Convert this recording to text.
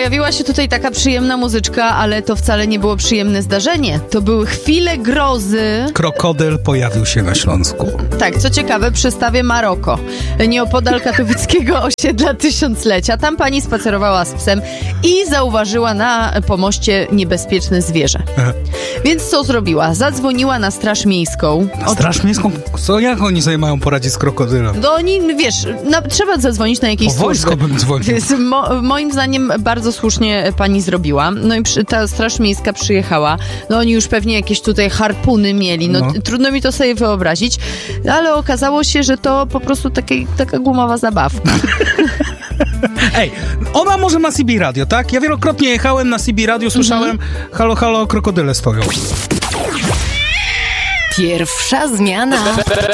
pojawiła się tutaj taka przyjemna muzyczka, ale to wcale nie było przyjemne zdarzenie. To były chwile grozy. Krokodyl pojawił się na Śląsku. Tak, co ciekawe, przy stawie Maroko, nieopodal katowickiego osiedla Tysiąclecia. Tam pani spacerowała z psem i zauważyła na pomoście niebezpieczne zwierzę. Więc co zrobiła? Zadzwoniła na Straż Miejską. Straż Miejską? Co, jak oni sobie mają poradzić z krokodylem? No oni, wiesz, trzeba zadzwonić na jakieś Po wojsko bym dzwonił. Moim zdaniem bardzo słusznie pani zrobiła. No i ta Straż Miejska przyjechała. No oni już pewnie jakieś tutaj harpuny mieli. No. Trudno mi to sobie wyobrazić. Ale okazało się, że to po prostu taka gumowa zabawka. Ej, ona może ma CB Radio, tak? Ja wielokrotnie jechałem na CB Radio, słyszałem halo, halo, krokodyle stoją. Pierwsza zmiana.